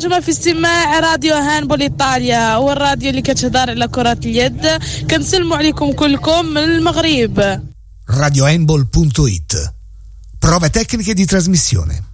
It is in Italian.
الجمعة في استماع راديو هاندبول إيطاليا، والراديو اللي كتهضر على كرة اليد. كنسلموا عليكم كلكم من المغرب. radiohandball.it. Prove tecniche di trasmissione.